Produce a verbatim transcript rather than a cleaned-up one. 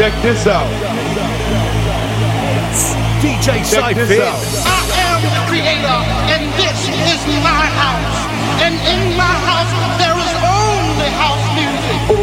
Check this out. D J Check this Cypher. out. I am the creator.